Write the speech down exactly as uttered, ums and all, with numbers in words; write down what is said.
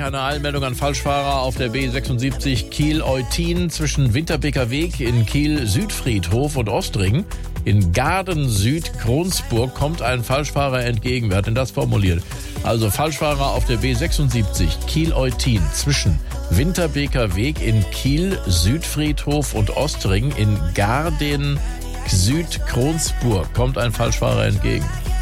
eine Eilmeldung an Falschfahrer auf der B sechsundsiebzig Kiel-Eutin zwischen Winterbeker Weg in Kiel-Südfriedhof und Ostring. In Garden-Süd-Kronsburg kommt ein Falschfahrer entgegen. Wer hat denn das formuliert? Also Falschfahrer auf der B sechsundsiebzig Kiel-Eutin zwischen Winterbeker Weg in Kiel-Südfriedhof und Ostring. In Garden-Süd-Kronsburg kommt ein Falschfahrer entgegen.